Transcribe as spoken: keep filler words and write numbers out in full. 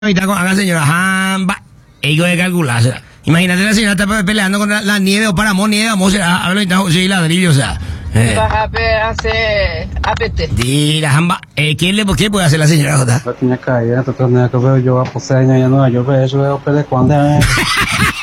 Haga señora, jamba, ellos de calcular. Imagínate la señora está peleando contra la nieve o para nieve, vamos a hablar de ladrillo, o sea. Eh. Vas a hacer apete. Dira, jamba, eh, ¿quién le qué puede hacer la señora Jota? La tenía caída, te torneo que veo yo a poseña, ya no, yo veo eso, veo pele cuando.